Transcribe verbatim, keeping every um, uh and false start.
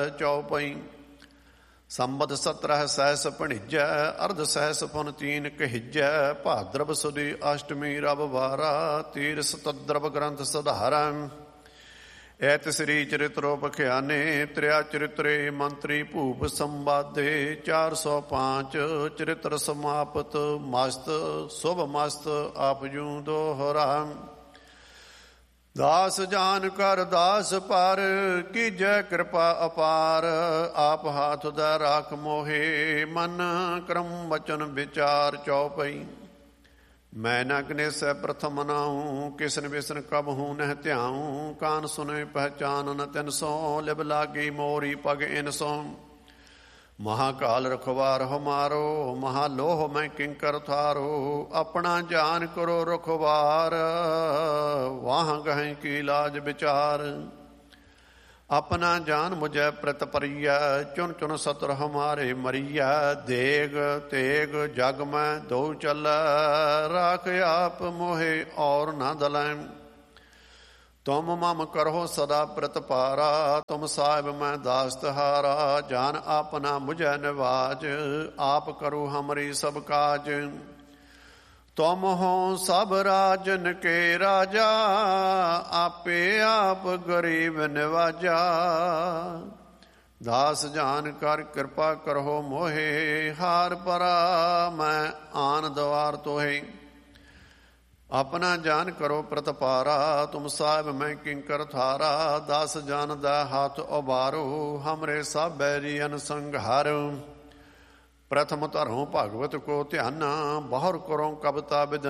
ਚੌਪਈ। ਸੰਬਤ ਸਤਰਹ ਸਹਿਸ ਭਣਿਜੈ, ਅਰਧ ਸਹਿਸ ਪੁਨ ਤੀਨ ਕਹਿਜੈ। ਭਾਦਰਵ ਸੁਦੀ ਅਸ਼ਟਮੀ ਰਵ ਵਾਰਾ, ਤੀਰਸ ਤਦਰਵ ਗ੍ਰੰਥ ਸਧਾਰੈ। ਐਤ ਸ੍ਰੀ ਚਰਿਤਰੋ ਪਖਿਆਨੇ, ਤ੍ਰਿਆ ਚਰਿਤਰੇ ਮੰਤਰੀ ਭੂਪ ਸੰਵਾਦੇ। ਚਾਰ ਸੌ ਪੰਜ ਚਰਿਤਰ ਸਮਾਪਤ, ਮਸਤ ਸ਼ੁਭ ਮਸਤ ਆਪ ਜੂ ਦੋਹਰਾ। ਦਾਸ ਜਾਨ ਕਰ ਦਾਸ ਪਰ, ਕੀਜੈ ਕਿਰਪਾ ਅਪਾਰ। ਆਪ ਹਾਥ ਦਾ ਰਾਖ ਮੋਹੇ, ਮਨ ਕਰਮ ਵਚਨ ਵਿਚਾਰ ਚੌਪਈ। ਮੈਂ ਨ ਗਨੇਸੈ ਪ੍ਰਥਮ ਨਾਉ, ਕਿਸਨ ਵਿਸਨ ਕਬ ਹੂੰ ਨਹਿ ਧਿਆਉ। ਕਾਨ ਸੁਨੇ ਪਹਿਚਾਨ ਨ ਤਿਨ ਸੋ, ਲਿਬ ਲਾਗੀ ਮੋਰੀ ਪਗ ਇਨ ਸੋ। ਮਹਾਕਾਲ ਰਖਵਾਰ ਹਮਾਰੋ, ਮਹਾਲੋਹ ਮੈਂ ਕਿੰਕਰ ਥਾਰੋ। ਆਪਣਾ ਜਾਨ ਕਰੋ ਰਖਵਾਰ, ਵਾਹ ਗਹਿ ਕੀ ਲਾਜ ਵਿਚਾਰ। ਆਪਣਾ ਜਾਨ ਮੁਝੈ ਪ੍ਰਤ ਪਰੀਐ, ਚੁਨ ਚੁਨ ਸਤਰ ਹਮਾਰੇ ਮਰੀਐ। ਦੇਗ ਤੇਗ ਜਗ ਮੈਂ ਦੋ ਚੱਲੈ, ਰਾਖ ਆਪ ਮੋਹੇ ਔਰ ਨਾ ਦਲੈ। ਤੁਮ ਮਮ ਕਰੋ ਸਦਾ ਪ੍ਰਤਪਾਰਾ, ਤੁਮ ਸਾਹਿਬ ਮੈਂ ਦਾਸ ਤਹਾਰਾ। ਜਾਨ ਆਪਨਾ ਮੁਝੈ ਨਿਵਾਜ, ਆਪ ਕਰੋ ਹਮਰੀ ਸਭ ਕਾਜ। ਤੁਮ ਹੋ ਸਭ ਰਾਜਨ ਕੇ ਰਾਜਾ, ਆਪੇ ਆਪ ਗਰੀਬ ਨਿਵਾਜਾ। ਦਾਸ ਜਾਨ ਕਰ ਕਿਰਪਾ ਕਰੋ ਮੋਹੇ, ਹਾਰ ਪਰਾ ਮੈਂ ਆਨ ਦਵਾਰ ਤੋਹੇ। ਆਪਣਾ ਜਾਨ ਕਰੋ ਪ੍ਰਤਪਾਰਾ, ਤੁਮ ਸਾਹਿਬ ਮੈਂ ਕਿੰਕਰ ਥਾਰਾ। ਦਾਸ ਜਾਨ ਦਾ ਹੱਥ ਉਬਾਰੋ, ਹਮਰੇ ਸਭ ਬੈਰੀ ਅਨਸੰਘਾਰ। ਪ੍ਰਥਮ ਧਰੋ ਭਗਵਤ ਕੋ ਧਿਆਨਾ, ਬਹੁਰ ਕਰੋ ਕਬਤਾ ਬਿਦ